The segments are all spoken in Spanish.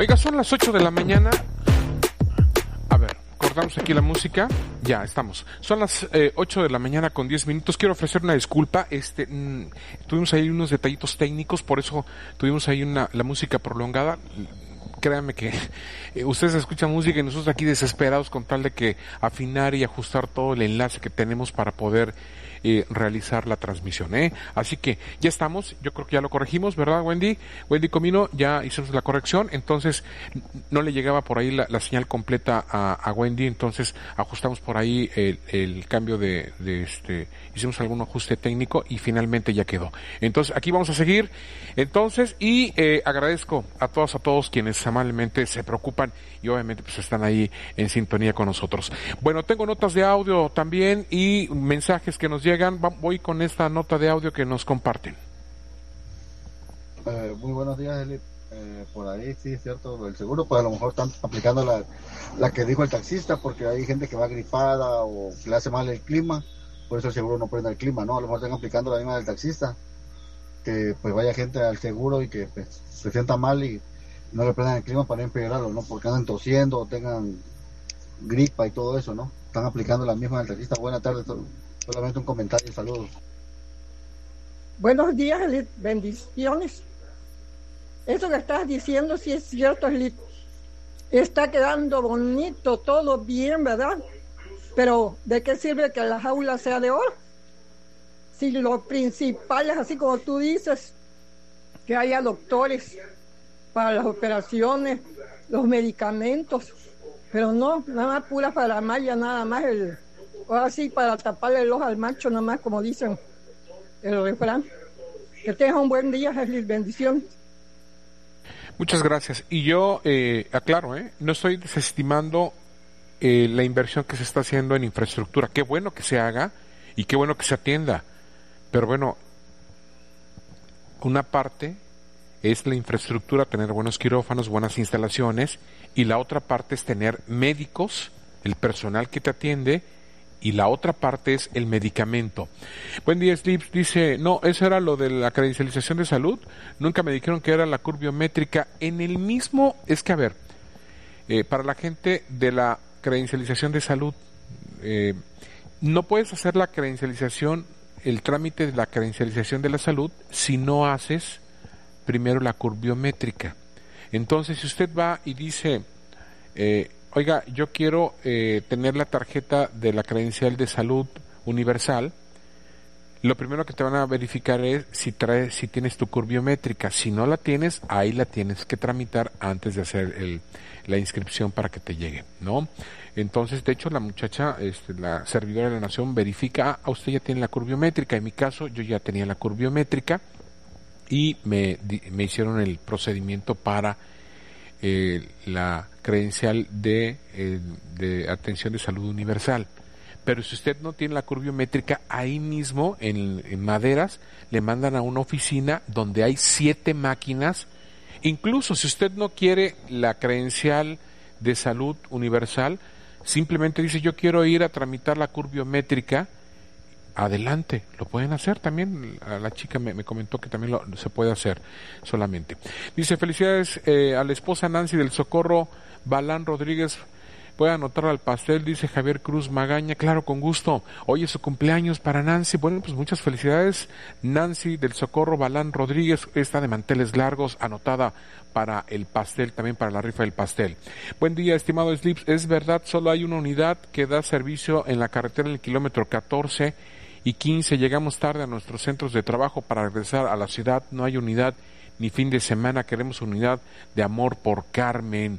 Oiga, son las 8 de la mañana. A ver, cortamos aquí la música. Ya, estamos. Son las 8 de la mañana con 10 minutos. Quiero ofrecer una disculpa. Tuvimos ahí unos detallitos técnicos, por eso tuvimos ahí la música prolongada. Créanme que ustedes escuchan música y nosotros aquí desesperados con tal de que afinar y ajustar todo el enlace que tenemos para poder realizar la transmisión, Así que ya estamos, yo creo que ya lo corregimos, ¿verdad, Wendy? Wendy Comino, ya hicimos la corrección, entonces no le llegaba por ahí la señal completa a Wendy, entonces ajustamos por ahí el cambio hicimos algún ajuste técnico y finalmente ya quedó. Entonces aquí vamos a seguir, entonces, y agradezco a todos quienes amablemente se preocupan y obviamente pues están ahí en sintonía con nosotros. Bueno, tengo notas de audio también y mensajes que nos llegan. Voy con esta nota de audio que nos comparten. Muy buenos días, Eli. Por ahí sí es cierto, el seguro pues a lo mejor están aplicando la que dijo el taxista, porque hay gente que va gripada o que le hace mal el clima, por eso el seguro no prende el clima, ¿no? A lo mejor están aplicando la misma del taxista, que pues vaya gente al seguro y que pues, se sienta mal y no le prendan el clima para no empeorarlo, ¿no? Porque andan tosiendo o tengan gripa y todo eso, ¿no? Están aplicando la misma del taxista. Buenas tardes, solamente un comentario y saludos. Buenos días, Elit. Bendiciones. Eso que estás diciendo sí es cierto, Elit. Está quedando bonito, todo bien, ¿verdad? Pero ¿de qué sirve que la jaula sea de oro? Si lo principal es así como tú dices, que haya doctores para las operaciones, los medicamentos, pero no, nada más pura faramaya, nada más ahora sí para taparle el ojo al macho, nada más como dicen el refrán. Que tengas un buen día, Jesús, bendición. Muchas gracias. Y yo aclaro, no estoy desestimando la inversión que se está haciendo en infraestructura. Qué bueno que se haga y qué bueno que se atienda. Pero bueno, una parte es la infraestructura, tener buenos quirófanos, buenas instalaciones, y la otra parte es tener médicos, el personal que te atiende, y la otra parte es el medicamento. Buen día, Slips, dice, no, eso era lo de la credencialización de salud, nunca me dijeron que era la curbiométrica. En el mismo, es que a ver, para la gente de la credencialización de salud, no puedes hacer la credencialización, el trámite de la credencialización de la salud, si no haces primero la curbiométrica. Entonces, si usted va y dice, oiga, yo quiero tener la tarjeta de la credencial de salud universal, lo primero que te van a verificar es si tienes tu curbiométrica. Si no la tienes, ahí la tienes que tramitar antes de hacer la inscripción para que te llegue, ¿no? Entonces, de hecho, la muchacha, la servidora de la nación, verifica, usted ya tiene la curbiométrica. En mi caso, yo ya tenía la curbiométrica y me hicieron el procedimiento para la credencial de atención de salud universal. Pero si usted no tiene la curbiométrica, ahí mismo en Maderas le mandan a una oficina donde hay 7 máquinas. Incluso si usted no quiere la credencial de salud universal, simplemente dice, yo quiero ir a tramitar la curbiométrica, adelante, lo pueden hacer también. La chica me comentó que también se puede hacer solamente. Dice, felicidades a la esposa Nancy del Socorro Balán Rodríguez, puede anotar al pastel, dice Javier Cruz Magaña. Claro, con gusto. Hoy es su cumpleaños para Nancy. Bueno, pues muchas felicidades, Nancy del Socorro Balán Rodríguez, está de manteles largos, anotada para el pastel, también para la rifa del pastel. Buen día, estimado Slips, es verdad, solo hay una unidad que da servicio en la carretera en el kilómetro 14 y 15, llegamos tarde a nuestros centros de trabajo para regresar a la ciudad, no hay unidad ni fin de semana, queremos unidad de amor por Carmen.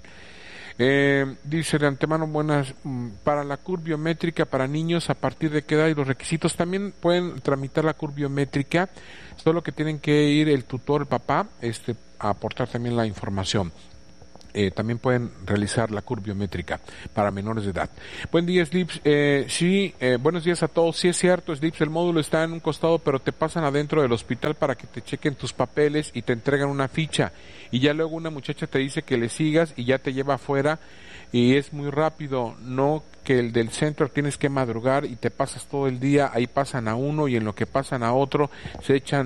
Dice de antemano, buenas, para la curbiométrica para niños, ¿a partir de qué edad y los requisitos? También pueden tramitar la curbiométrica, solo que tienen que ir el tutor, el papá, a aportar también la información. También pueden realizar la curbiométrica para menores de edad. Buen día, Slips. Buenos días a todos. Sí es cierto, Slips, el módulo está en un costado, pero te pasan adentro del hospital para que te chequen tus papeles y te entregan una ficha. Y ya luego una muchacha te dice que le sigas y ya te lleva afuera y es muy rápido. No que el del centro tienes que madrugar y te pasas todo el día, ahí pasan a uno y en lo que pasan a otro se echan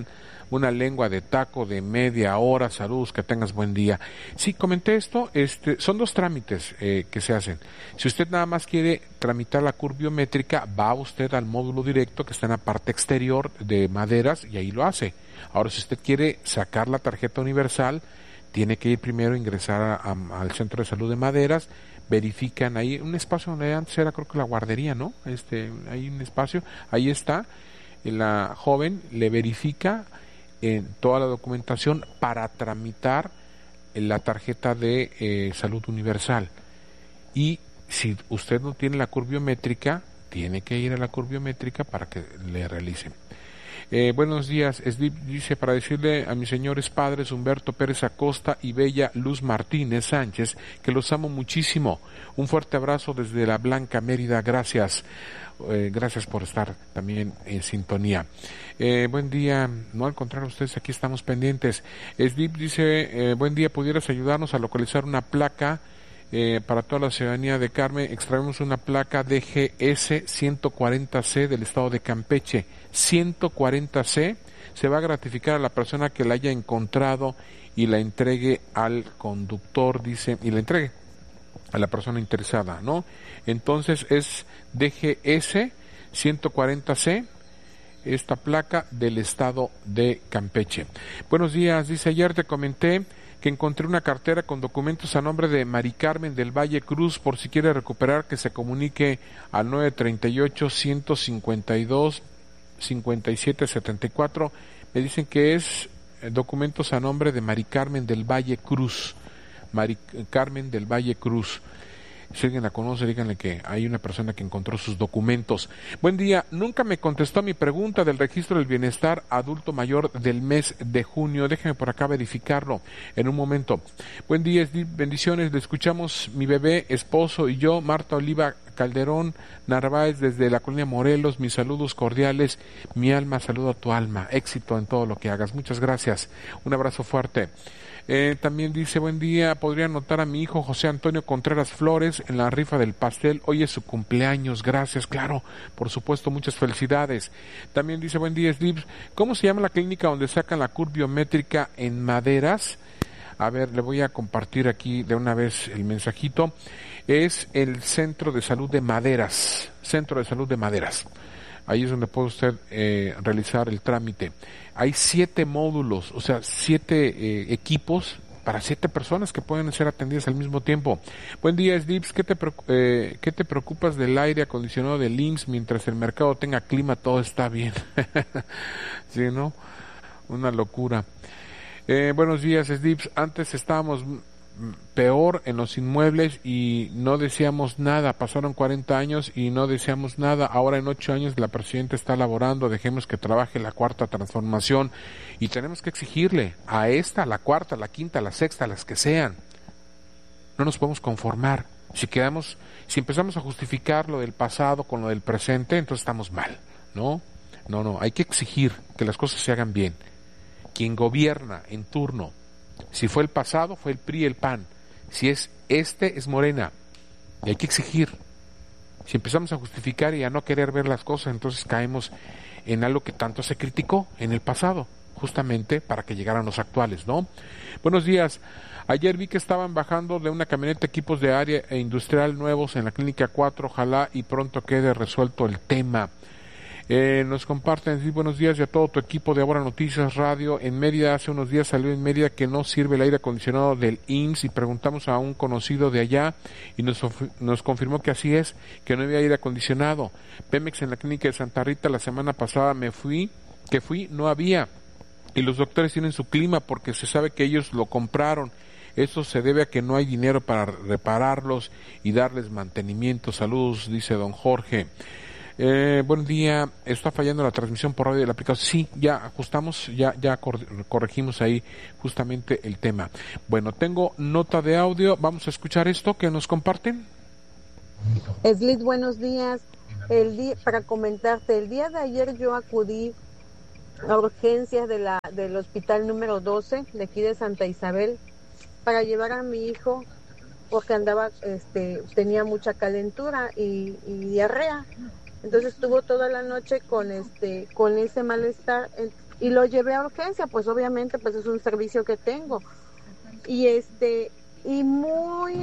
una lengua de taco de media hora. Saludos, que tengas buen día. Sí, comenté esto, son 2 trámites que se hacen. Si usted nada más quiere tramitar la CUR biométrica, va usted al módulo directo que está en la parte exterior de Maderas y ahí lo hace. Ahora, si usted quiere sacar la tarjeta universal, tiene que ir primero a ingresar al centro de salud de Maderas, verifican ahí un espacio donde antes era, creo que la guardería, ¿no? Hay un espacio, ahí está, la joven le verifica toda la documentación para tramitar la tarjeta de salud universal. Y si usted no tiene la CUR biométrica, tiene que ir a la CUR biométrica para que le realicen. Buenos días, dice, para decirle a mis señores padres Humberto Pérez Acosta y Bella Luz Martínez Sánchez que los amo muchísimo. Un fuerte abrazo desde la Blanca Mérida, gracias. Gracias por estar también en sintonía. Buen día, no, al contrario, ustedes aquí estamos pendientes. Slip dice, buen día, ¿pudieras ayudarnos a localizar una placa para toda la ciudadanía de Carmen? Extraemos una placa DGS 140C del estado de Campeche. 140C, se va a gratificar a la persona que la haya encontrado y la entregue al conductor, dice, y la entregue a la persona interesada, ¿no? Entonces es DGS 140C, esta placa del estado de Campeche. Buenos días, dice, ayer te comenté que encontré una cartera con documentos a nombre de Mari Carmen del Valle Cruz, por si quiere recuperar, que se comunique al 938-152-5774. Me dicen que es documentos a nombre de Mari Carmen del Valle Cruz. Mari Carmen del Valle Cruz. Si alguien la conoce, díganle que hay una persona que encontró sus documentos. Buen día, nunca me contestó a mi pregunta del registro del bienestar adulto mayor del mes de junio. Déjeme por acá verificarlo en un momento. Buen día, bendiciones, le escuchamos mi bebé, esposo y yo, Marta Oliva Calderón Narváez, desde la colonia Morelos. Mis saludos cordiales, mi alma saluda a tu alma, éxito en todo lo que hagas. Muchas gracias, un abrazo fuerte. También dice, buen día, podría anotar a mi hijo José Antonio Contreras Flores en la rifa del pastel, hoy es su cumpleaños, gracias, claro, por supuesto, muchas felicidades. También dice, buen día, Slips, ¿cómo se llama la clínica donde sacan la CUR biométrica en Maderas? A ver, le voy a compartir aquí de una vez el mensajito. Es el Centro de Salud de Maderas, Centro de Salud de Maderas. Ahí es donde puede usted realizar el trámite. Hay 7 módulos, o sea, 7 equipos para 7 personas que pueden ser atendidas al mismo tiempo. Buen día, Slips. ¿Qué te preocupas del aire acondicionado del IMSS? Mientras el mercado tenga clima, todo está bien. Sí, ¿no? Una locura. Buenos días, Slips. Antes estábamos peor en los inmuebles y no decíamos nada. Pasaron 40 años y no decíamos nada. Ahora en 8 años la presidenta está laborando. Dejemos que trabaje la cuarta transformación y tenemos que exigirle a esta, a la cuarta, a la quinta, a la sexta, a las que sean. No nos podemos conformar. Si empezamos a justificar lo del pasado con lo del presente, entonces estamos mal, ¿no? No, hay que exigir que las cosas se hagan bien. Quien gobierna en turno, si fue el pasado, fue el PRI y el PAN. Si es es Morena. Y hay que exigir. Si empezamos a justificar y a no querer ver las cosas, entonces caemos en algo que tanto se criticó en el pasado, justamente para que llegaran los actuales, ¿no? Buenos días. Ayer vi que estaban bajando de una camioneta equipos de área e industrial nuevos en la Clínica 4. Ojalá y pronto quede resuelto el tema. Nos comparten, sí, buenos días y a todo tu equipo de Ahora Noticias Radio. En Mérida, hace unos días salió en Mérida que no sirve el aire acondicionado del IMSS y preguntamos a un conocido de allá y nos confirmó que así es, que no había aire acondicionado. Pemex en la clínica de Santa Rita la semana pasada no había, y los doctores tienen su clima porque se sabe que ellos lo compraron. Eso se debe a que no hay dinero para repararlos y darles mantenimiento. Saludos, dice don Jorge. Buen día, está fallando la transmisión por radio de la aplicación. Sí, ya ajustamos, ya corregimos ahí justamente el tema. Bueno, tengo nota de audio, vamos a escuchar esto que nos comparten. Eslit, buenos días. Para comentarte, el día de ayer yo acudí a urgencias del hospital número 12 de aquí de Santa Isabel para llevar a mi hijo porque tenía mucha calentura y diarrea. Entonces estuvo toda la noche con ese malestar. y lo llevé a urgencia, pues obviamente pues es un servicio que tengo. Y muy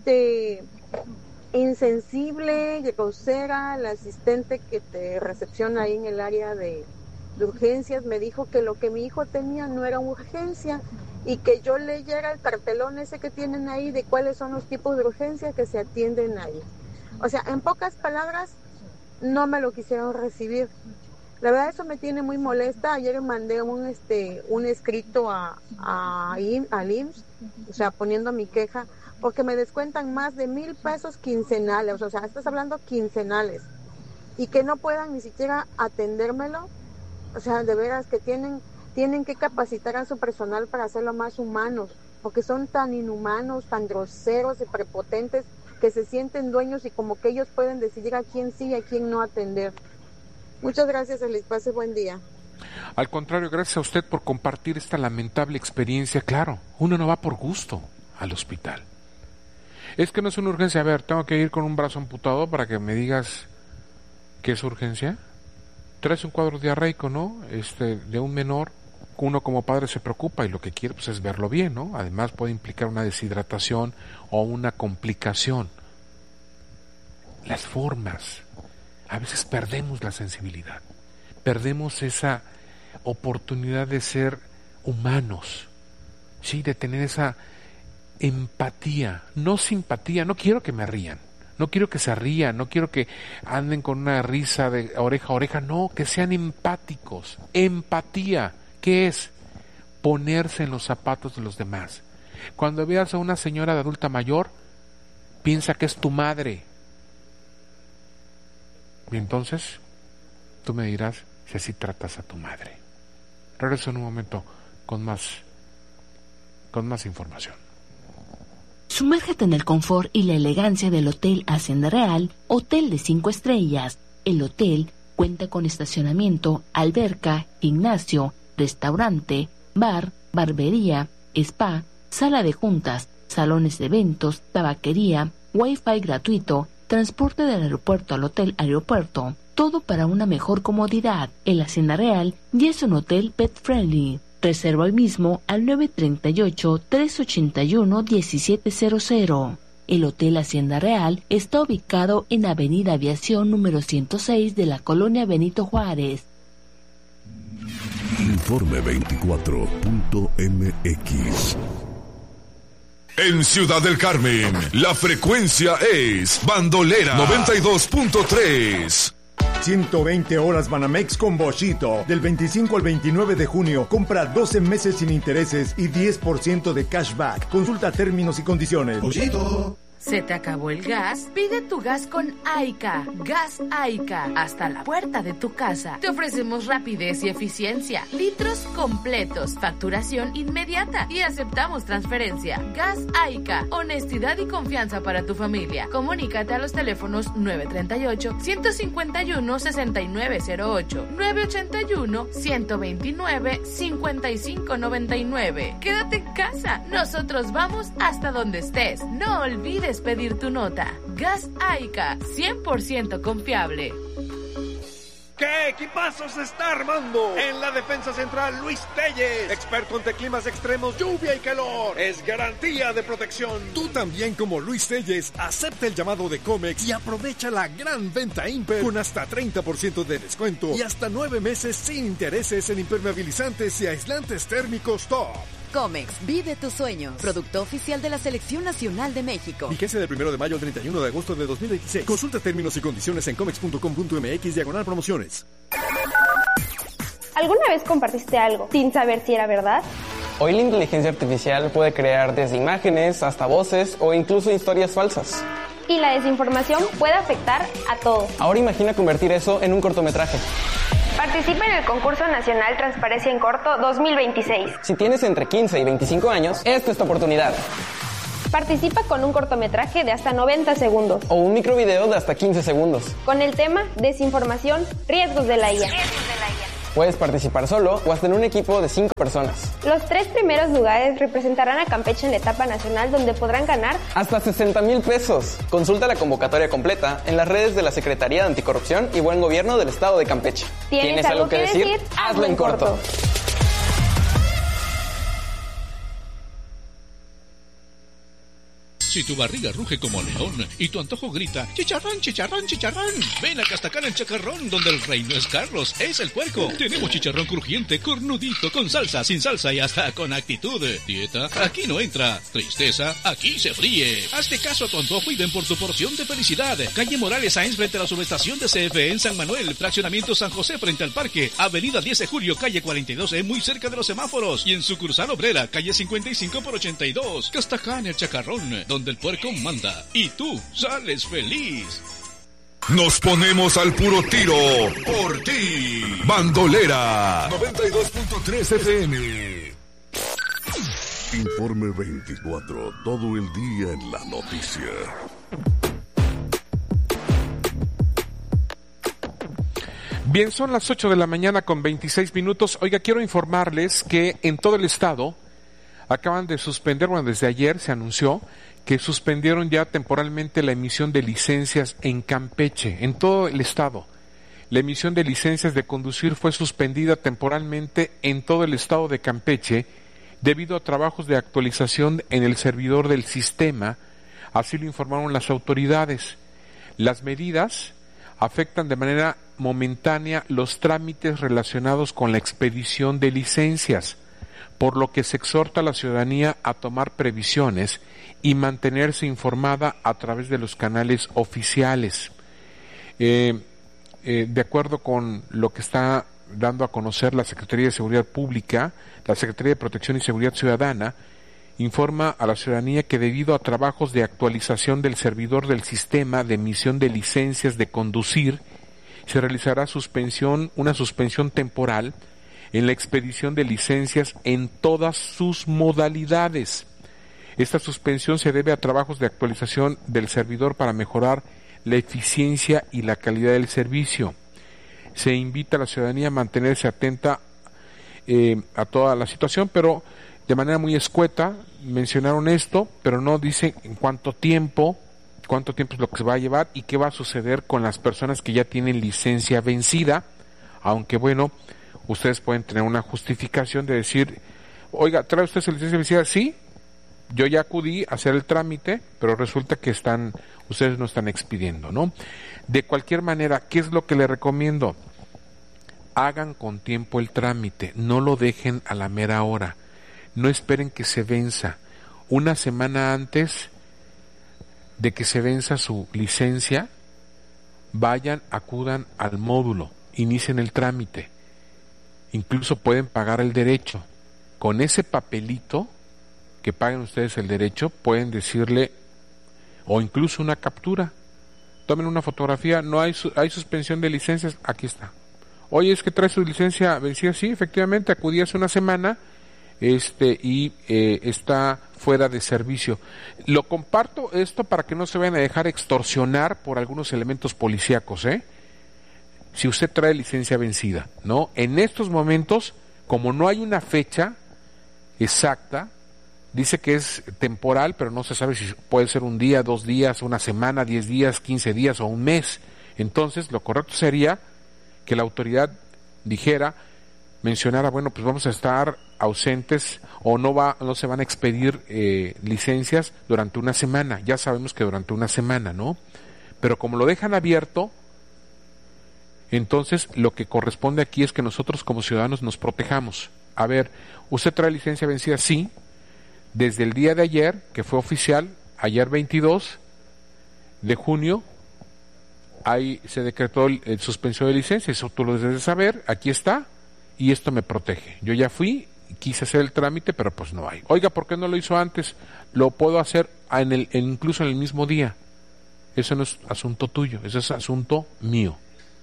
insensible, grosera, la asistente que te recepciona ahí en el área de urgencias me dijo que lo que mi hijo tenía no era urgencia y que yo leyera el cartelón ese que tienen ahí de cuáles son los tipos de urgencia que se atienden ahí. O sea, en pocas palabras, no me lo quisieron recibir. La verdad eso me tiene muy molesta. Ayer mandé un escrito al IMSS, o sea, poniendo mi queja, porque me descuentan más de 1,000 pesos quincenales, o sea, estás hablando quincenales, y que no puedan ni siquiera atendérmelo. O sea, de veras que tienen que capacitar a su personal para hacerlo más humanos, porque son tan inhumanos, tan groseros y prepotentes que se sienten dueños y como que ellos pueden decidir a quién sí y a quién no atender. Muchas gracias, les pase buen día. Al contrario, gracias a usted por compartir esta lamentable experiencia. Claro, uno no va por gusto al hospital. Es que no es una urgencia. A ver, tengo que ir con un brazo amputado para que me digas qué es urgencia. Traes un cuadro diarreico, ¿no? De un menor. Uno como padre se preocupa y lo que quiere pues es verlo bien, ¿no? Además puede implicar una deshidratación o una complicación. Las formas. A veces perdemos la sensibilidad. Perdemos esa oportunidad de ser humanos. Sí, de tener esa empatía, no simpatía. No quiero que me rían. No quiero que se rían, no quiero que anden con una risa de oreja a oreja, no, que sean empáticos. Empatía, ¿qué es? Ponerse en los zapatos de los demás. Cuando veas a una señora de adulta mayor, piensa que es tu madre. Y entonces, tú me dirás si así tratas a tu madre. Regreso en un momento con más información. Sumérgete en el confort y la elegancia del Hotel Hacienda Real, Hotel de 5 estrellas. El hotel cuenta con estacionamiento, alberca, gimnasio, restaurante, bar, barbería, spa, sala de juntas, salones de eventos, tabaquería, wifi gratuito, transporte del aeropuerto al hotel aeropuerto, todo para una mejor comodidad. El Hacienda Real ya es un hotel pet friendly. Reserva hoy mismo al 938-381-1700. El Hotel Hacienda Real está ubicado en Avenida Aviación número 106 de la Colonia Benito Juárez. Informe 24.mx. En Ciudad del Carmen, la frecuencia es Bandolera 92.3. 120 horas Banamex con Boschito. Del 25 al 29 de junio, compra 12 meses sin intereses y 10% de cashback. Consulta términos y condiciones. Boschito. ¿Se te acabó el gas? Pide tu gas con Aica. Gas Aica. Hasta la puerta de tu casa. Te ofrecemos rapidez y eficiencia. Litros completos. Facturación inmediata. Y aceptamos transferencia. Gas Aica. Honestidad y confianza para tu familia. Comunícate a los teléfonos 938-151-6908. 981-129-5599. Quédate en casa. Nosotros vamos hasta donde estés. No olvides pedir tu nota. Gas Aica, 100% confiable. ¿Qué equipazo se está armando? En la defensa central, Luis Telles, experto ante climas extremos, lluvia y calor. Es garantía de protección. Tú también, como Luis Telles, acepta el llamado de Comex y aprovecha la gran venta Imper con hasta 30% de descuento y hasta 9 meses sin intereses en impermeabilizantes y aislantes térmicos top. Comex, vive tus sueños. Producto oficial de la Selección Nacional de México. Vigencia del 1 de mayo al 31 de agosto de 2026. Consulta términos y condiciones en comex.com.mx/promociones. ¿Alguna vez compartiste algo sin saber si era verdad? Hoy la inteligencia artificial puede crear desde imágenes hasta voces o incluso historias falsas. Y la desinformación puede afectar a todos. Ahora imagina convertir eso en un cortometraje. Participa en el concurso nacional Transparencia en Corto 2026. Si tienes entre 15 y 25 años, esta es tu oportunidad. Participa con un cortometraje de hasta 90 segundos. O un microvideo de hasta 15 segundos. Con el tema Desinformación, riesgos de la IA. Puedes participar solo o hasta en un equipo de 5 personas. Los 3 primeros lugares representarán a Campeche en la etapa nacional, donde podrán ganar hasta 60,000 pesos. Consulta la convocatoria completa en las redes de la Secretaría de Anticorrupción y Buen Gobierno del Estado de Campeche. ¿Tienes algo que decir? Hazlo en corto. Si tu barriga ruge como león y tu antojo grita chicharrón, chicharrón, chicharrón, ven a Castacar el Chacarrón, donde el rey no es Carlos, es el puerco. Tenemos chicharrón crujiente, cornudito, con salsa, sin salsa y hasta con actitud. Dieta, aquí no entra. Tristeza, aquí se fríe. Hazte caso a tu antojo y ven por tu porción de felicidad. Calle Morales Sáenz frente a la subestación de CFE en San Manuel. Fraccionamiento San José frente al parque. Avenida 10 de Julio, calle 42E, muy cerca de los semáforos. Y en sucursal obrera, calle 55 por 82. Castacán el Chacarrón, donde el puerco manda y tú sales feliz. Nos ponemos al puro tiro por ti. Bandolera 92.3 FM. Informe 24, todo el día en la noticia. Bien, son las 8 de la mañana con 26 minutos. Oiga, quiero informarles que en todo el estado acaban de suspender, bueno, desde ayer se anunció que suspendieron ya temporalmente la emisión de licencias en Campeche, en todo el estado. La emisión de licencias de conducir fue suspendida temporalmente en todo el estado de Campeche debido a trabajos de actualización en el servidor del sistema, así lo informaron las autoridades. Las medidas afectan de manera momentánea los trámites relacionados con la expedición de licencias, por lo que se exhorta a la ciudadanía a tomar previsiones y mantenerse informada a través de los canales oficiales. De acuerdo con lo que está dando a conocer la Secretaría de Seguridad Pública, la Secretaría de Protección y Seguridad Ciudadana informa a la ciudadanía que debido a trabajos de actualización del servidor del sistema de emisión de licencias de conducir, se realizará una suspensión temporal en la expedición de licencias en todas sus modalidades. Esta suspensión se debe a trabajos de actualización del servidor para mejorar la eficiencia y la calidad del servicio. Se invita a la ciudadanía a mantenerse atenta a toda la situación, pero de manera muy escueta mencionaron esto, pero no dicen en cuánto tiempo es lo que se va a llevar y qué va a suceder con las personas que ya tienen licencia vencida, aunque bueno, ustedes pueden tener una justificación de decir, oiga, ¿trae usted su licencia vencida? Sí, yo ya acudí a hacer el trámite, pero resulta que ustedes no están expidiendo, ¿no? De cualquier manera, ¿qué es lo que le recomiendo? Hagan con tiempo el trámite, no lo dejen a la mera hora, no esperen que se venza. Una semana antes de que se venza su licencia, acudan al módulo, inicien el trámite. Incluso pueden pagar el derecho. Con ese papelito que paguen ustedes el derecho, pueden decirle, o incluso una captura, tomen una fotografía, no hay suspensión de licencias, aquí está. Oye, es que trae su licencia vencida, sí, efectivamente, acudí hace una semana, y está fuera de servicio. Lo comparto esto para que no se vayan a dejar extorsionar por algunos elementos policíacos, si usted trae licencia vencida, ¿no? En estos momentos, como no hay una fecha exacta, dice que es temporal, pero no se sabe si puede ser un día, 2 días, una semana, 10 días, 15 días o un mes. Entonces, lo correcto sería que la autoridad mencionara, bueno, pues vamos a estar ausentes o no se van a expedir licencias durante una semana. Ya sabemos que durante una semana, ¿no? Pero como lo dejan abierto, entonces lo que corresponde aquí es que nosotros como ciudadanos nos protejamos. A ver, ¿usted trae licencia vencida? Sí. Desde el día de ayer, que fue oficial, ayer 22 de junio, ahí se decretó el suspensión de licencia, eso tú lo debes de saber, aquí está, y esto me protege. Yo ya fui, quise hacer el trámite, pero pues no hay. Oiga, ¿por qué no lo hizo antes? Lo puedo hacer incluso en el mismo día. Eso no es asunto tuyo, eso es asunto mío.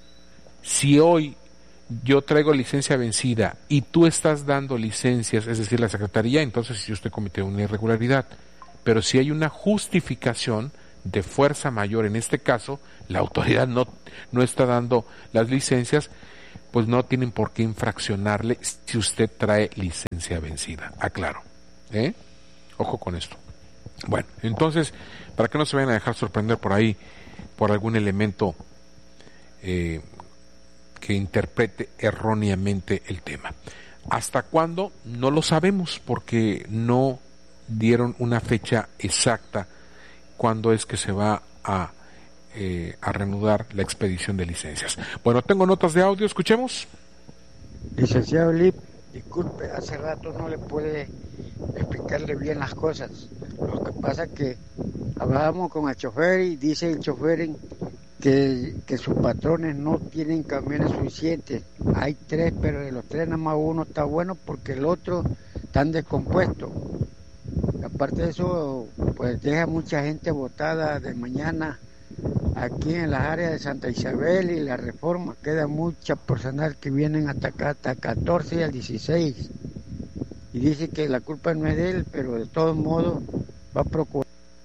Si hoy yo traigo licencia vencida y tú estás dando licencias, es decir, la Secretaría, entonces si usted cometió una irregularidad. Pero si hay una justificación de fuerza mayor, en este caso, la autoridad no está dando las licencias, pues no tienen por qué infraccionarle si usted trae licencia vencida. Aclaro. Ojo con esto. Bueno, entonces, para que no se vayan a dejar sorprender por ahí por algún elemento que interprete erróneamente el tema. ¿Hasta cuándo? No lo sabemos, porque no dieron una fecha exacta cuándo es que se va a reanudar la expedición de licencias. Bueno, tengo notas de audio, escuchemos. Licenciado Lip, disculpe, hace rato no le puede explicarle bien las cosas. Lo que pasa es que hablábamos con el chofer y dice el chofer que sus patrones no tienen camiones suficientes. Hay 3, pero de los 3 nada más uno está bueno porque el otro está descompuesto. Aparte de eso, pues deja mucha gente botada de mañana aquí en las áreas de Santa Isabel y la Reforma. Queda mucha personal que vienen hasta acá, hasta 14 y al 16. Y dice que la culpa no es de él, pero de todos modos va a procurar.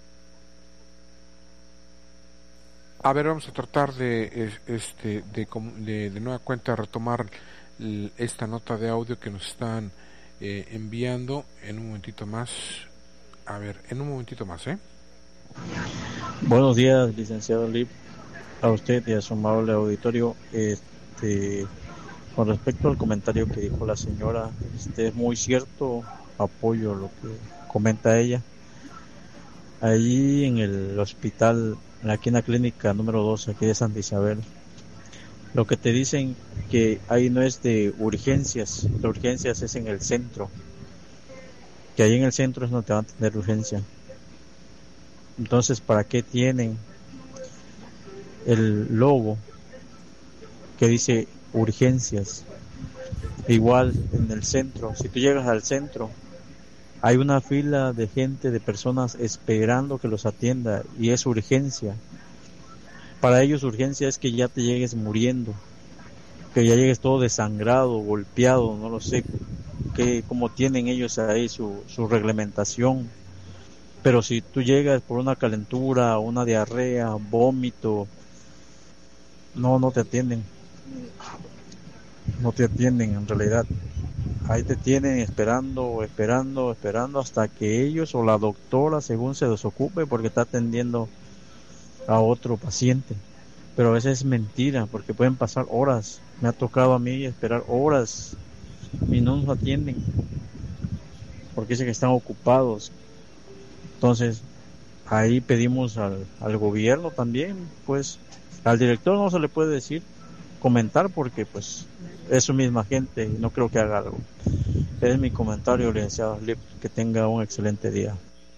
A ver, vamos a tratar de nueva cuenta retomar esta nota de audio que nos están enviando en un momentito más. A ver, en un momentito más, Buenos días, licenciado Lip, a usted y a su amable auditorio. Con respecto al comentario que dijo la señora, es muy cierto, apoyo lo que comenta ella. Allí en el hospital, aquí en la clínica número 2, aquí de Santa Isabel, lo que te dicen que ahí no es de urgencias, de urgencias es en el centro, que ahí en el centro es donde te van a tener urgencia. Entonces, ¿para qué tienen el logo que dice urgencias? Igual en el centro, si tú llegas al centro, hay una fila de gente, de personas esperando que los atienda y es urgencia. Para ellos urgencia es que ya te llegues muriendo, que ya llegues todo desangrado, golpeado, no lo sé, cómo tienen ellos ahí su reglamentación. Pero si tú llegas por una calentura, una diarrea, vómito, no te atienden. No te atienden en realidad. Ahí te tienen esperando hasta que ellos o la doctora según se desocupe porque está atendiendo a otro paciente. Pero a veces es mentira porque pueden pasar horas. Me ha tocado a mí esperar horas y no nos atienden porque dicen que están ocupados. Entonces ahí pedimos al gobierno también, pues al director no se le puede decir, comentar porque pues es su misma gente y no creo que haga algo. Es mi comentario, licenciado Lip, que tenga un excelente día.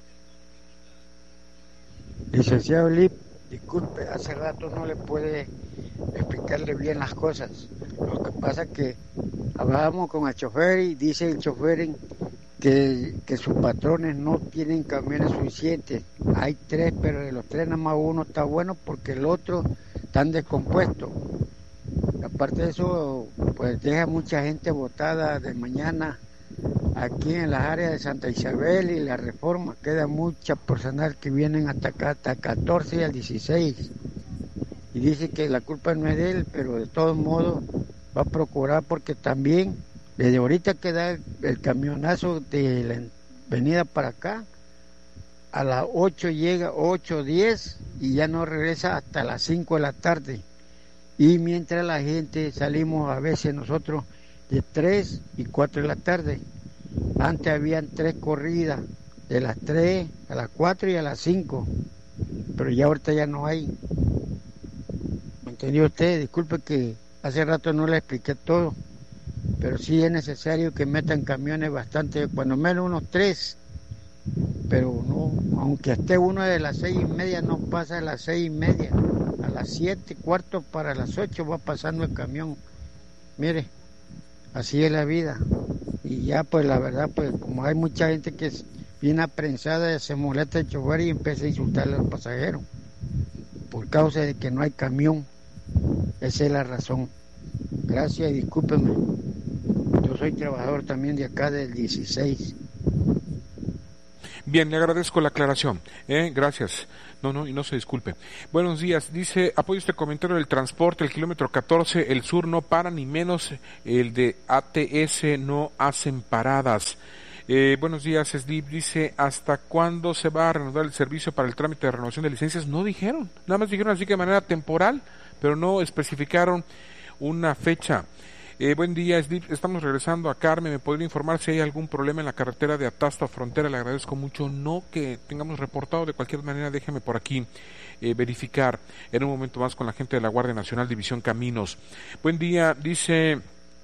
Licenciado Lip, disculpe, hace rato no le puede explicarle bien las cosas. Lo que pasa es que hablábamos con el chofer y dice el chofer que sus patrones no tienen camiones suficientes. Hay 3, pero de los 3 nada más uno está bueno porque el otro está descompuesto. Aparte de eso, pues deja mucha gente botada de mañana aquí en las áreas de Santa Isabel y la Reforma. Queda mucha personal que vienen hasta acá, hasta 14 y al 16. Y dice que la culpa no es de él, pero de todos modos va a procurar porque también desde ahorita que da el camionazo de la venida para acá, a las 8 llega, 8:10 y ya no regresa hasta las 5 de la tarde. Y mientras la gente salimos a veces nosotros de 3 y 4 de la tarde. Antes habían 3 corridas, de las 3 a las 4 y a las 5, pero ya ahorita ya no hay. ¿Me entendió usted? Disculpe que hace rato no le expliqué todo, pero sí es necesario que metan camiones bastante, cuando menos unos 3, pero no, aunque esté uno de las 6:30, no pasa a las 6:30, a las 7:15 para las 8 va pasando el camión. Mire, así es la vida. Y ya pues la verdad, pues como hay mucha gente que es bien aprensada, se molesta el chofer y empieza a insultarle a los pasajeros por causa de que no hay camión. Esa es la razón. Gracias y discúlpenme. Yo soy trabajador también de acá del 16. Bien, le agradezco la aclaración. Gracias. Y no se disculpe. Buenos días. Dice, apoyo este comentario del transporte, el kilómetro 14, el sur no para, ni menos el de ATS no hacen paradas. Buenos días, Slip. Dice, ¿hasta cuándo se va a reanudar el servicio para el trámite de renovación de licencias? No dijeron. Nada más dijeron así que de manera temporal, pero no especificaron una fecha. Buen día, Slip. Estamos regresando a Carmen. ¿Me podría informar si hay algún problema en la carretera de Atasto a Frontera? Le agradezco mucho. No que tengamos reportado. De cualquier manera, déjeme por aquí verificar en un momento más con la gente de la Guardia Nacional División Caminos. Buen día. Dice...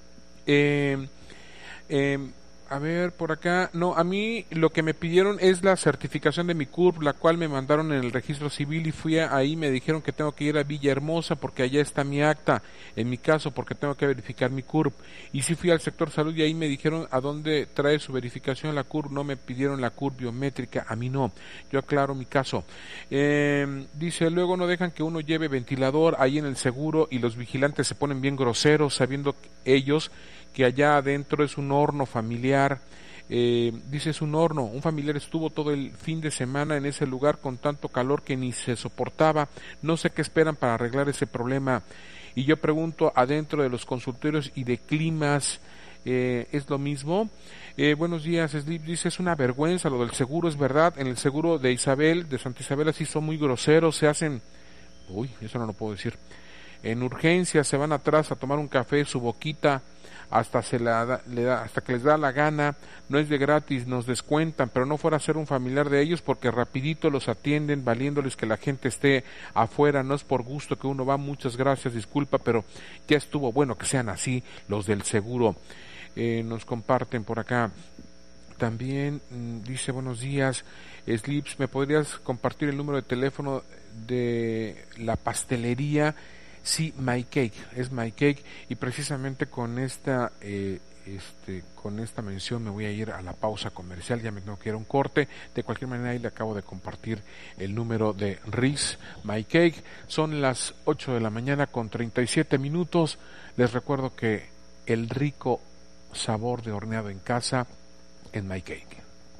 a ver, por acá, no, a mí lo que me pidieron es la certificación de mi CURP, la cual me mandaron en el registro civil y fui ahí, me dijeron que tengo que ir a Villahermosa porque allá está mi acta, en mi caso porque tengo que verificar mi CURP, y sí fui al sector salud y ahí me dijeron a dónde trae su verificación la CURP, no me pidieron la CURP biométrica, a mí no, yo aclaro mi caso. Dice, luego no dejan que uno lleve ventilador ahí en el seguro y los vigilantes se ponen bien groseros sabiendo ellos que allá adentro es un horno familiar. Dice, es un horno, un familiar estuvo todo el fin de semana en ese lugar con tanto calor que ni se soportaba, no sé qué esperan para arreglar ese problema, y yo pregunto, adentro de los consultorios y de climas, ¿es lo mismo? Buenos días, Slip. Dice, es una vergüenza lo del seguro, es verdad, en el seguro de Isabel, de Santa Isabel, así son muy groseros, se hacen, eso no lo puedo decir, en urgencias se van atrás a tomar un café, su boquita, hasta hasta que les da la gana, no es de gratis, nos descuentan, pero no fuera a ser un familiar de ellos porque rapidito los atienden, valiéndoles que la gente esté afuera, no es por gusto que uno va, muchas gracias, disculpa, pero ya estuvo bueno que sean así los del seguro. Nos comparten por acá. También dice, buenos días, Slips, ¿me podrías compartir el número de teléfono de la pastelería? Sí, My Cake, es My Cake, y precisamente con esta mención me voy a ir a la pausa comercial, ya me tengo que ir a un corte. De cualquier manera ahí le acabo de compartir el número de Riz My Cake. Son las 8 de la mañana con 37 minutos. Les recuerdo que el rico sabor de horneado en casa en My Cake.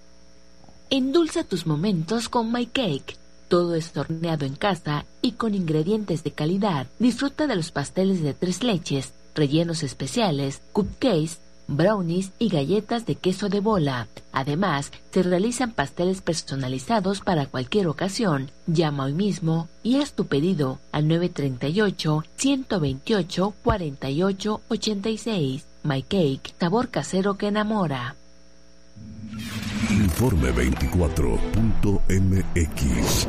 Endulza tus momentos con My Cake. Todo es horneado en casa y con ingredientes de calidad. Disfruta de los pasteles de 3 leches, rellenos especiales, cupcakes, brownies y galletas de queso de bola. Además, se realizan pasteles personalizados para cualquier ocasión. Llama hoy mismo y haz tu pedido al 938-128-4886. My Cake, sabor casero que enamora. Informe 24.mx.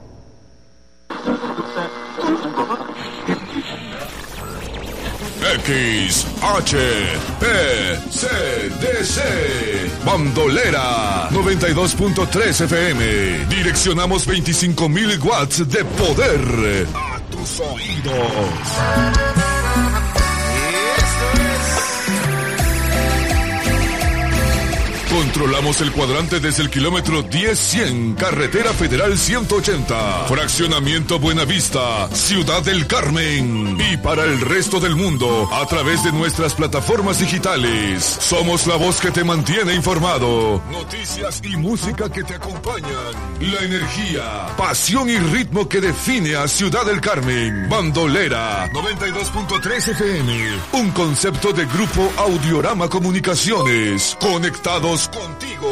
XHPCDC Bandolera 92.3 FM. Direccionamos 25,000 watts de poder a tus oídos. Controlamos el cuadrante desde el kilómetro 10-100, Carretera Federal 180, Fraccionamiento Buenavista, Ciudad del Carmen. Y para el resto del mundo, a través de nuestras plataformas digitales. Somos la voz que te mantiene informado. Noticias y música que te acompañan. La energía, pasión y ritmo que define a Ciudad del Carmen. Bandolera 92.3 FM. Un concepto de Grupo Audiorama Comunicaciones. Conectados contigo.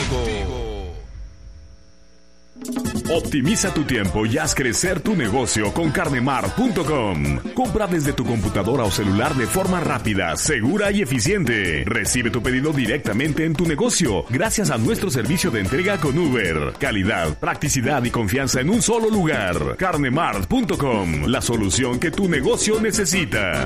Optimiza tu tiempo y haz crecer tu negocio con carnemart.com. Compra desde tu computadora o celular de forma rápida, segura y eficiente. Recibe tu pedido directamente en tu negocio gracias a nuestro servicio de entrega con Uber. Calidad, practicidad y confianza en un solo lugar. carnemart.com, la solución que tu negocio necesita.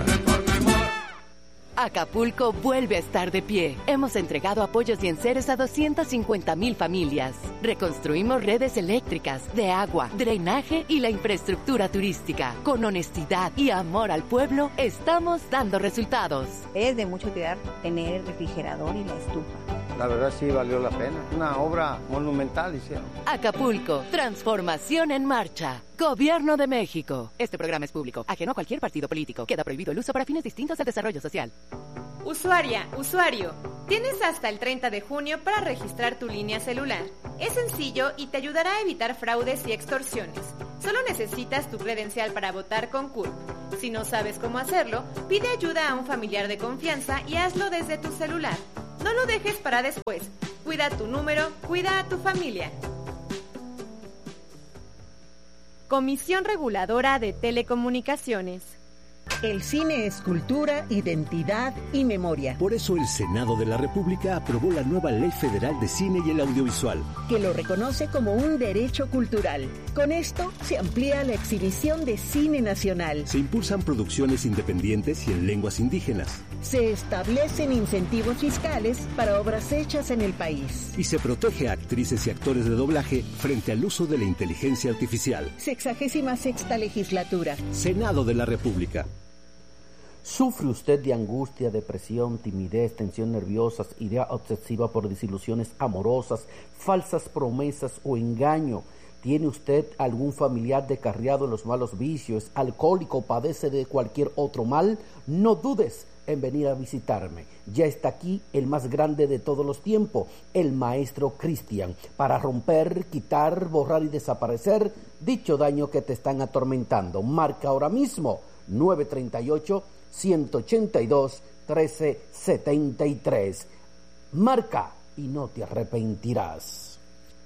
Acapulco vuelve a estar de pie. Hemos entregado apoyos y enseres a 250,000 familias. Reconstruimos redes eléctricas, de agua, drenaje y la infraestructura turística. Con honestidad y amor al pueblo, estamos dando resultados. Es de mucha utilidad tener el refrigerador y la estufa. La verdad sí valió la pena. Una obra monumental hicieron. Acapulco, transformación en marcha. Gobierno de México. Este programa es público, ajeno a cualquier partido político. Queda prohibido el uso para fines distintos al desarrollo social. Usuaria, usuario, tienes hasta el 30 de junio para registrar tu línea celular. Es sencillo y te ayudará a evitar fraudes y extorsiones. Solo necesitas tu credencial para votar con CURP. Si no sabes cómo hacerlo, pide ayuda a un familiar de confianza y hazlo desde tu celular. No lo dejes para después. Cuida tu número, cuida a tu familia. Comisión Reguladora de Telecomunicaciones. El cine es cultura, identidad y memoria. Por eso el Senado de la República aprobó la nueva Ley Federal de Cine y el Audiovisual, que lo reconoce como un derecho cultural. Con esto se amplía la exhibición de cine nacional. Se impulsan producciones independientes y en lenguas indígenas. Se establecen incentivos fiscales para obras hechas en el país. Y se protege a actrices y actores de doblaje frente al uso de la inteligencia artificial. 66ª legislatura. Senado de la República. ¿Sufre usted de angustia, depresión, timidez, tensión nerviosa, idea obsesiva por desilusiones amorosas, falsas promesas o engaño? ¿Tiene usted algún familiar descarriado en los malos vicios, alcohólico, padece de cualquier otro mal? No dudes en venir a visitarme. Ya está aquí el más grande de todos los tiempos, el Maestro Cristian, para romper, quitar, borrar y desaparecer dicho daño que te están atormentando. Marca ahora mismo 938-182-1373. Marca y no te arrepentirás.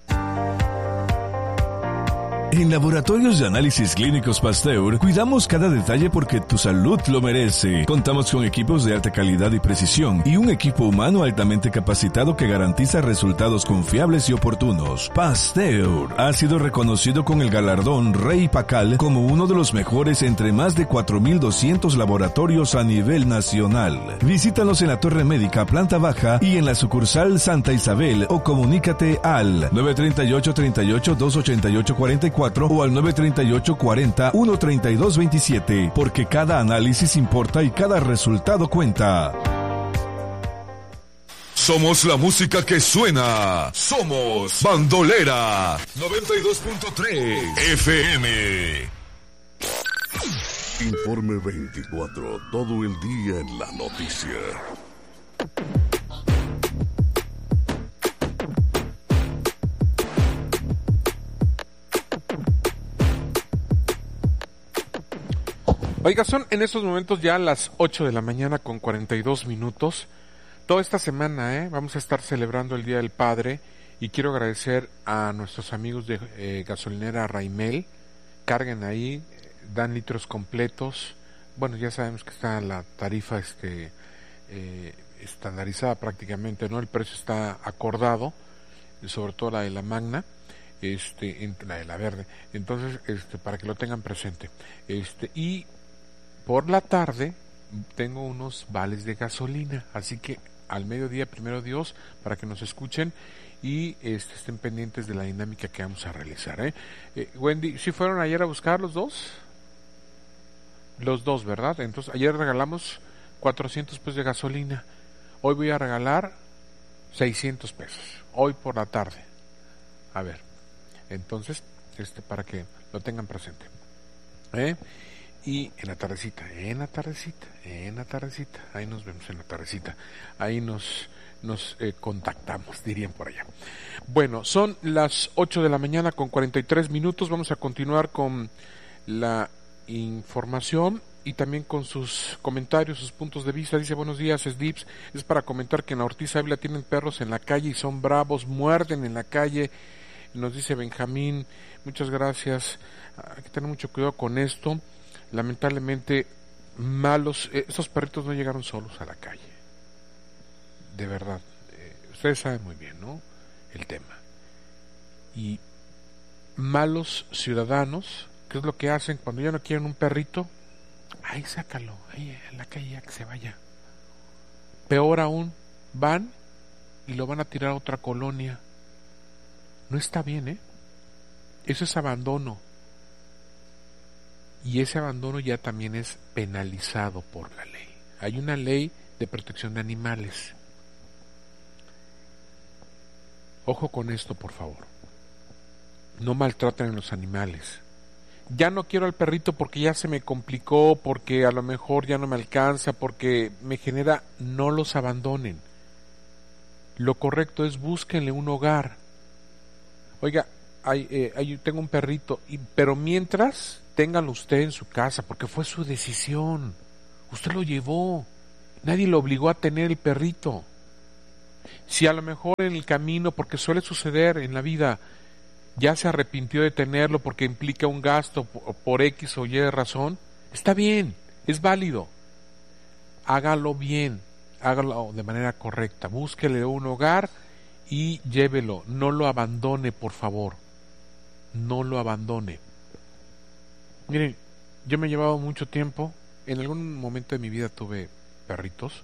En Laboratorios de Análisis Clínicos Pasteur cuidamos cada detalle porque tu salud lo merece. Contamos con equipos de alta calidad y precisión y un equipo humano altamente capacitado que garantiza resultados confiables y oportunos. Pasteur ha sido reconocido con el galardón Rey Pacal como uno de los mejores entre más de 4.200 laboratorios a nivel nacional. Visítanos en la Torre Médica, planta baja y en la sucursal Santa Isabel o comunícate al 938-38-288-44 o al 938-40-132-27, porque cada análisis importa y cada resultado cuenta. Somos la música que suena. Somos Bandolera 92.3 FM. Informe 24, todo el día en la noticia. Oiga, son en estos momentos ya las 8 de la mañana con 42 minutos. Toda esta semana vamos a estar celebrando el Día del Padre y quiero agradecer a nuestros amigos de gasolinera Raimel. Carguen ahí, dan litros completos. Bueno, ya sabemos que está la tarifa estandarizada prácticamente, ¿no? El precio está acordado, sobre todo la de la Magna. La de la verde. Entonces, para que lo tengan presente. Y por la tarde tengo unos vales de gasolina, así que al mediodía, primero Dios, para que nos escuchen y estén pendientes de la dinámica que vamos a realizar. Wendy, ¿sí fueron ayer a buscar los dos? Los dos, ¿verdad? Entonces, ayer regalamos 400 pesos de gasolina. Hoy voy a regalar 600 pesos. Hoy por la tarde. A ver, entonces, para que lo tengan presente. Y en la tardecita, ahí nos vemos en la tardecita, ahí nos contactamos, dirían por allá. Bueno, son las 8 de la mañana con 43 minutos, vamos a continuar con la información y también con sus comentarios, sus puntos de vista. Dice, buenos días, Slips, es para comentar que en la Ortiz Ávila tienen perros en la calle y son bravos, muerden en la calle, nos dice Benjamín, muchas gracias, hay que tener mucho cuidado con esto. Lamentablemente, estos perritos no llegaron solos a la calle. De verdad, ustedes saben muy bien, ¿no? El tema. Y malos ciudadanos, ¿qué es lo que hacen cuando ya no quieren un perrito? Ahí sácalo, ahí en la calle, ya que se vaya. Peor aún, van y lo van a tirar a otra colonia. No está bien, Eso es abandono. Y ese abandono ya también es penalizado por la ley. Hay una ley de protección de animales. Ojo con esto, por favor. No maltraten a los animales. Ya no quiero al perrito porque ya se me complicó, porque a lo mejor ya no me alcanza, porque me genera... No los abandonen. Lo correcto es búsquenle un hogar. Oiga, tengo un perrito, pero mientras, téngalo usted en su casa, porque fue su decisión. Usted lo llevó. Nadie lo obligó a tener el perrito. Si a lo mejor en el camino, porque suele suceder en la vida, ya se arrepintió de tenerlo porque implica un gasto por X o Y razón, está bien, es válido. Hágalo bien, hágalo de manera correcta, búsquele un hogar y llévelo, no lo abandone, por favor, no lo abandone. Miren, yo me he llevado mucho tiempo, en algún momento de mi vida tuve perritos,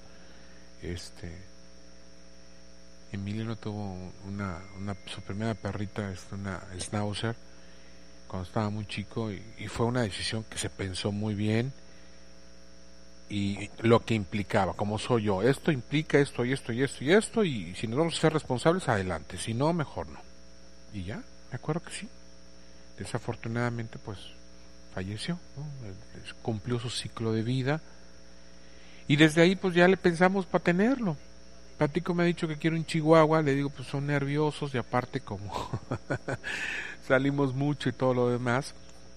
Emiliano tuvo su primera perrita, una Schnauzer, cuando estaba muy chico, y fue una decisión que se pensó muy bien, y lo que implicaba, como soy yo, esto implica esto y esto y esto y esto, y si nos vamos a ser responsables, adelante, si no, mejor no. Y ya, me acuerdo que sí. Desafortunadamente, pues, falleció, ¿no? Cumplió su ciclo de vida, y desde ahí, pues, ya le pensamos para tenerlo. Patico me ha dicho que quiere un chihuahua, le digo, pues son nerviosos, y aparte como salimos mucho y todo lo demás,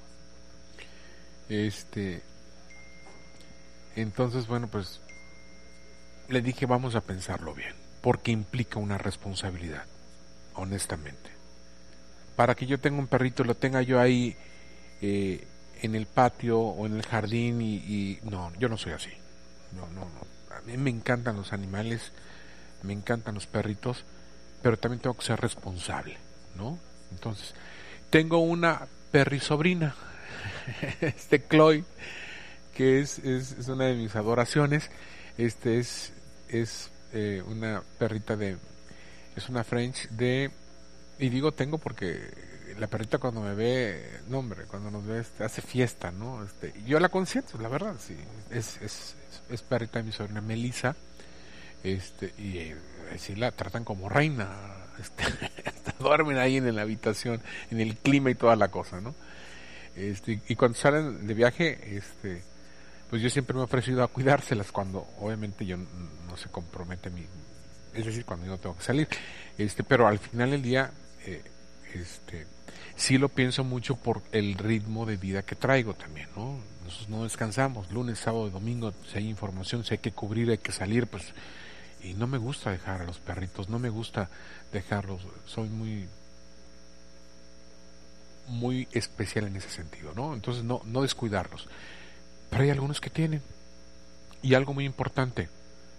entonces, bueno, pues le dije, vamos a pensarlo bien, porque implica una responsabilidad, honestamente. Para que yo tenga un perrito, lo tenga yo ahí en el patio o en el jardín, y no, yo no soy así. No. A mí me encantan los animales, me encantan los perritos, pero también tengo que ser responsable, ¿no? Entonces, tengo una perrisobrina, Chloe, que es una de mis adoraciones. Es una perrita es una French y digo tengo porque la perrita cuando me ve, no hombre, cuando nos ve hace fiesta, ¿no? Yo la consiento, la verdad, sí, es perrita de mi sobrina Melissa. Y sí la tratan como reina, duermen ahí en la habitación, en el clima y toda la cosa, ¿no? Y cuando salen de viaje, pues yo siempre me he ofrecido a cuidárselas cuando obviamente yo no se compromete es decir, cuando yo no tengo que salir, pero al final del día, sí lo pienso mucho por el ritmo de vida que traigo también, ¿no? Nosotros no descansamos, lunes, sábado y domingo, si hay información, si hay que cubrir, hay que salir, pues. Y no me gusta dejar a los perritos, no me gusta dejarlos, soy muy especial en ese sentido, ¿no? Entonces no descuidarlos. Pero hay algunos que tienen. Y algo muy importante,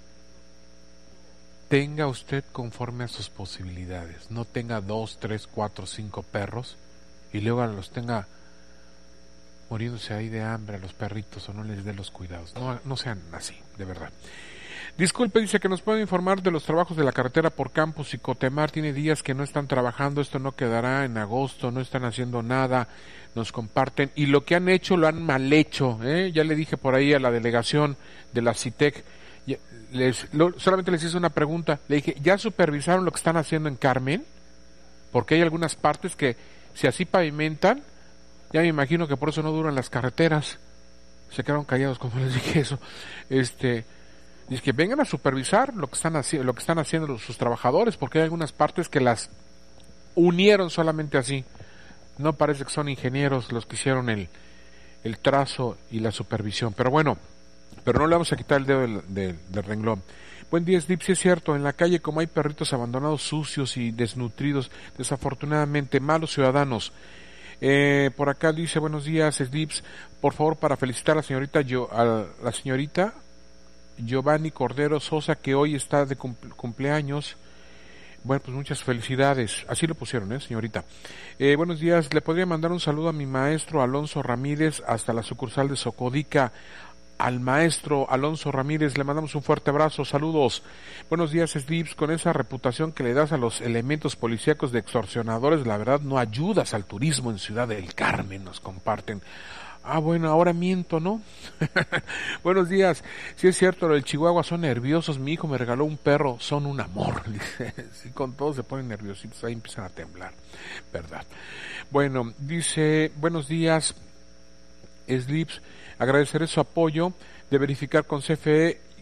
tenga usted conforme a sus posibilidades, no tenga 2, 3, 4, 5 perros y luego los tenga muriéndose ahí de hambre a los perritos o no les dé los cuidados. No sean así, de verdad. Disculpe, dice que nos pueden informar de los trabajos de la carretera por Campos y Cotemar. Tiene días que no están trabajando, esto no quedará en agosto, no están haciendo nada, nos comparten, y lo que han hecho lo han mal hecho, Ya le dije por ahí a la delegación de la CITEC, solamente les hice una pregunta, le dije, ¿ya supervisaron lo que están haciendo en Carmen? Porque hay algunas partes que si así pavimentan, ya me imagino que por eso no duran las carreteras. Se quedaron callados cuando les dije eso. Dice que vengan a supervisar lo que están haciendo sus trabajadores, porque hay algunas partes que las unieron solamente así. No parece que son ingenieros los que hicieron el trazo y la supervisión. Pero bueno, no le vamos a quitar el dedo del renglón. Buen día, Slip, sí es cierto, en la calle como hay perritos abandonados, sucios y desnutridos, desafortunadamente, malos ciudadanos. Por acá dice, buenos días, Slips, por favor, para felicitar a la señorita Giovanni Cordero Sosa, que hoy está de cumpleaños. Bueno, pues muchas felicidades. Así lo pusieron, señorita. Buenos días. Le podría mandar un saludo a mi maestro Alonso Ramírez hasta la sucursal de Socodica. Al maestro Alonso Ramírez le mandamos un fuerte abrazo. Saludos. Buenos días, Slips. Con esa reputación que le das a los elementos policíacos de extorsionadores, la verdad no ayudas al turismo en Ciudad del Carmen, nos comparten. Bueno, ahora miento, ¿no? Buenos días. Sí es cierto, lo del Chihuahua, son nerviosos. Mi hijo me regaló un perro, son un amor. Dice, sí, con todos se ponen nerviositos, ahí empiezan a temblar, ¿verdad? Bueno, dice, buenos días, Slips. Agradeceré su apoyo de verificar con CFE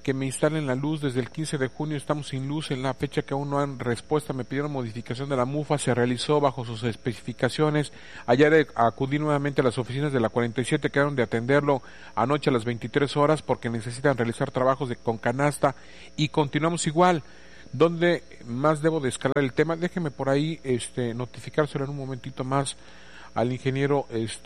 que me instalen la luz. Desde el 15 de junio estamos sin luz en la fecha que aún no han respuesta. Me pidieron modificación de la mufa, se realizó bajo sus especificaciones. Ayer acudí nuevamente a las oficinas de la 47, quedaron de atenderlo anoche a las 23 horas porque necesitan realizar trabajos con canasta y continuamos igual. ¿Dónde más debo de escalar el tema? Déjeme por ahí notificárselo en un momentito más al ingeniero,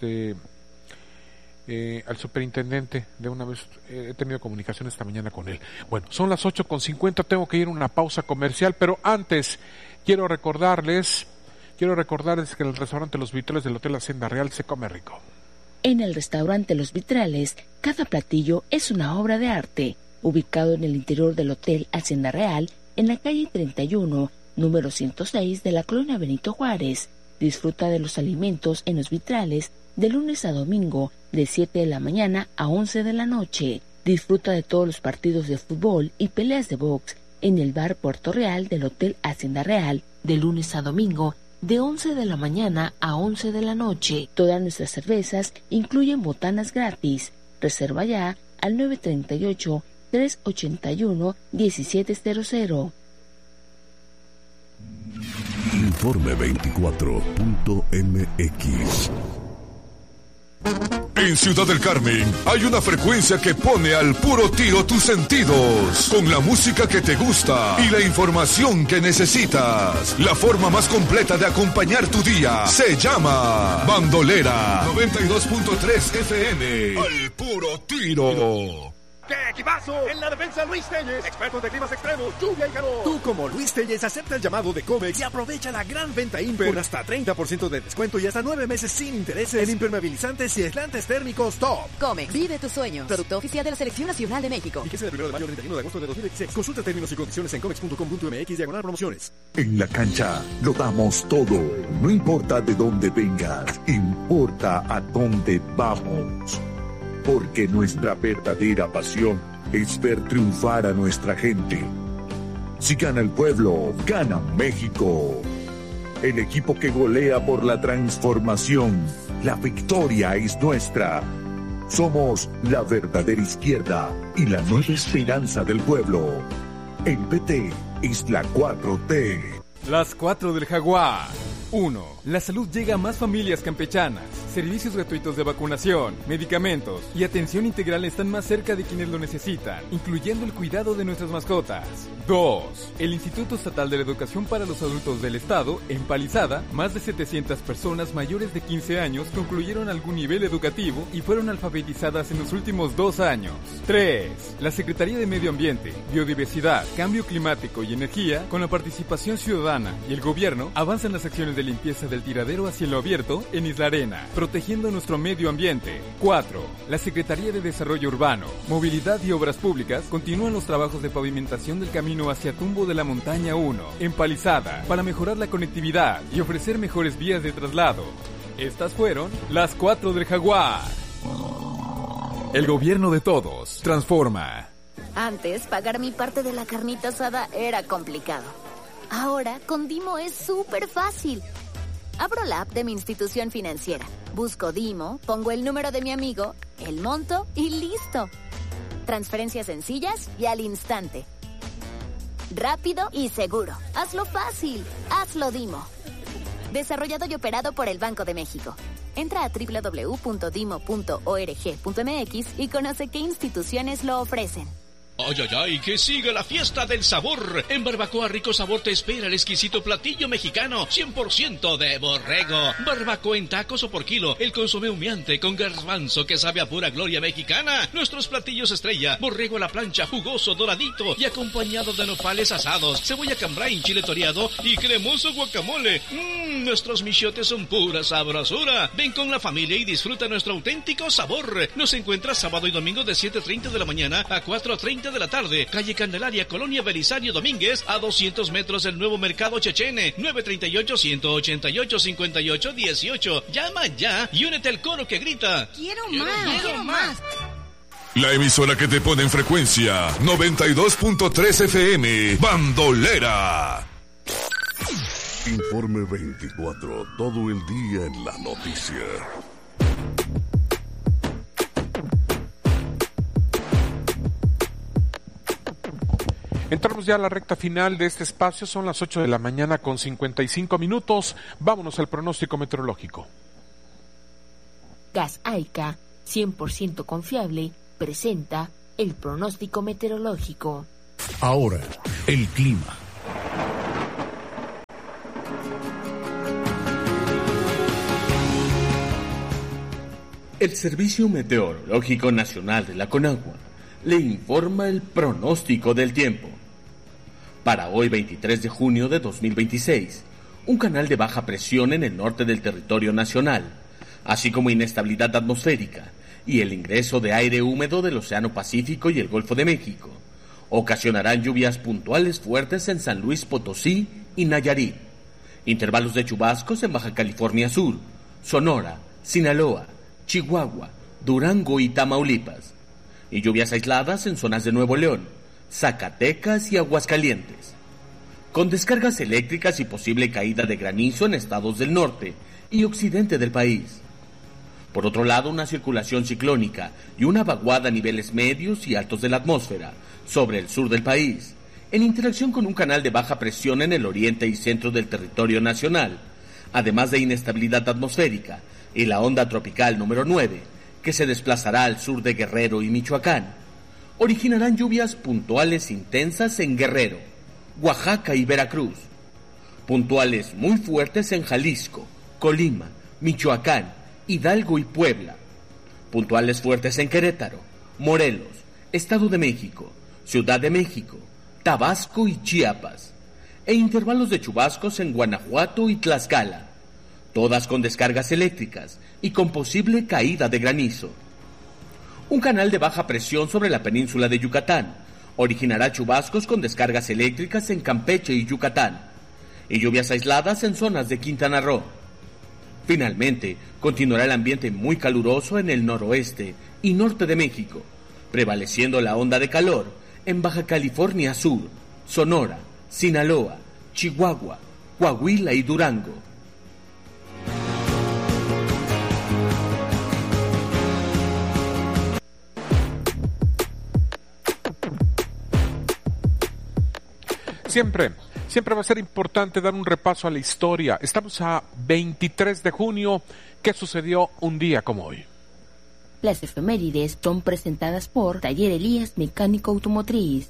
al superintendente. De una vez he tenido comunicación esta mañana con él. Bueno, son las 8:50, tengo que ir a una pausa comercial, pero antes quiero recordarles que en el restaurante Los Vitrales del Hotel Hacienda Real se come rico. En el restaurante Los Vitrales, cada platillo es una obra de arte, ubicado en el interior del Hotel Hacienda Real, en la calle 31, número 106 de la colonia Benito Juárez. Disfruta de los alimentos en Los Vitrales de lunes a domingo, de 7 de la mañana a 11 de la noche. Disfruta de todos los partidos de fútbol y peleas de box en el bar Puerto Real del Hotel Hacienda Real, de lunes a domingo, de 11 de la mañana a 11 de la noche. Todas nuestras cervezas incluyen botanas gratis. Reserva ya al 938-381-1700. Informe 24.mx. En Ciudad del Carmen hay una frecuencia que pone al puro tiro tus sentidos, con la música que te gusta y la información que necesitas. La forma más completa de acompañar tu día se llama Bandolera 92.3 FM. Al puro tiro. ¡Qué equipazo! En la defensa, Luis Telles, experto de climas extremos, lluvia y calor. Tú, como Luis Telles, acepta el llamado de Comex y aprovecha la gran venta Imper con hasta 30% de descuento y hasta 9 meses sin intereses en impermeabilizantes y aislantes térmicos top. Comex, vive tus sueños. Producto oficial de la Selección Nacional de México. Fíjese del 1 de mayo al 31 de agosto de 2016. Consulta términos y condiciones en comex.com.mx/promociones. En la cancha lo damos todo. No importa de dónde vengas, importa a dónde vamos. Porque nuestra verdadera pasión es ver triunfar a nuestra gente. Si gana el pueblo, gana México. El equipo que golea por la transformación. La victoria es nuestra. Somos la verdadera izquierda y la nueva esperanza del pueblo. El PT es la 4T. Las 4 del Jaguar. 1. La salud llega a más familias campechanas. Servicios gratuitos de vacunación, medicamentos y atención integral están más cerca de quienes lo necesitan, incluyendo el cuidado de nuestras mascotas. 2. El Instituto Estatal de la Educación para los Adultos del Estado, en Palizada, más de 700 personas mayores de 15 años concluyeron algún nivel educativo y fueron alfabetizadas en los últimos 2 años. 3. La Secretaría de Medio Ambiente, Biodiversidad, Cambio Climático y Energía, con la participación ciudadana y el gobierno, avanzan las acciones de limpieza del tiradero a cielo abierto en Isla Arena, protegiendo nuestro medio ambiente. 4. La Secretaría de Desarrollo Urbano, Movilidad y Obras Públicas continúan los trabajos de pavimentación del camino hacia Tumbo de la Montaña 1, en Palizada, para mejorar la conectividad y ofrecer mejores vías de traslado. Estas fueron las 4 del Jaguar. El gobierno de todos transforma. Antes, pagar mi parte de la carnita asada era complicado. Ahora, con Dimo es súper fácil. Abro la app de mi institución financiera, busco Dimo, pongo el número de mi amigo, el monto y listo. Transferencias sencillas y al instante. Rápido y seguro. Hazlo fácil. Hazlo Dimo. Desarrollado y operado por el Banco de México. Entra a www.dimo.org.mx y conoce qué instituciones lo ofrecen. ¡Ay, ay, ay! ¡Que siga la fiesta del sabor! En Barbacoa Rico Sabor te espera el exquisito platillo mexicano 100% de borrego. Barbacoa en tacos o por kilo. El consomé humeante con garbanzo que sabe a pura gloria mexicana. Nuestros platillos estrella. Borrego a la plancha, jugoso, doradito y acompañado de nopales asados, cebolla cambray, chile toreado y cremoso guacamole. Nuestros michiotes son pura sabrosura. Ven con la familia y disfruta nuestro auténtico sabor. Nos encuentras sábado y domingo de 7:30 de la mañana a 4:30 de la tarde, calle Candelaria, Colonia Belisario Domínguez, a 200 metros del Nuevo Mercado Chechene, 938-188-5818. Llama ya y únete al coro que grita: ¡Quiero más! ¡Quiero más! La emisora que te pone en frecuencia 92.3 FM, Bandolera. Informe 24, todo el día en la noticia. Entramos ya a la recta final de este espacio, son las 8 de la mañana con 55 minutos. Vámonos al pronóstico meteorológico. Gas Aica, 100% confiable, presenta el pronóstico meteorológico. Ahora, el clima. El Servicio Meteorológico Nacional de la Conagua le informa el pronóstico del tiempo. Para hoy 23 de junio de 2026, un canal de baja presión en el norte del territorio nacional, así como inestabilidad atmosférica y el ingreso de aire húmedo del Océano Pacífico y el Golfo de México, ocasionarán lluvias puntuales fuertes en San Luis Potosí y Nayarit, intervalos de chubascos en Baja California Sur, Sonora, Sinaloa, Chihuahua, Durango y Tamaulipas, y lluvias aisladas en zonas de Nuevo León, Zacatecas y Aguascalientes, con descargas eléctricas y posible caída de granizo en estados del norte y occidente del país. Por otro lado, una circulación ciclónica y una vaguada a niveles medios y altos de la atmósfera sobre el sur del país, en interacción con un canal de baja presión en el oriente y centro del territorio nacional, además de inestabilidad atmosférica y la onda tropical número 9, que se desplazará al sur de Guerrero y Michoacán, originarán lluvias puntuales intensas en Guerrero, Oaxaca y Veracruz, puntuales muy fuertes en Jalisco, Colima, Michoacán, Hidalgo y Puebla, puntuales fuertes en Querétaro, Morelos, Estado de México, Ciudad de México, Tabasco y Chiapas, e intervalos de chubascos en Guanajuato y Tlaxcala, todas con descargas eléctricas y con posible caída de granizo. Un canal de baja presión sobre la península de Yucatán originará chubascos con descargas eléctricas en Campeche y Yucatán, y lluvias aisladas en zonas de Quintana Roo. Finalmente, continuará el ambiente muy caluroso en el noroeste y norte de México, prevaleciendo la onda de calor en Baja California Sur, Sonora, Sinaloa, Chihuahua, Coahuila y Durango. Siempre va a ser importante dar un repaso a la historia. Estamos a 23 de junio. ¿Qué sucedió un día como hoy? Las efemérides son presentadas por Taller Elías Mecánico Automotriz.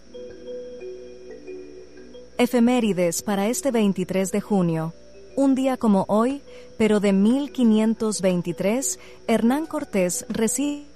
Efemérides para este 23 de junio. Un día como hoy, pero de 1523, Hernán Cortés recibe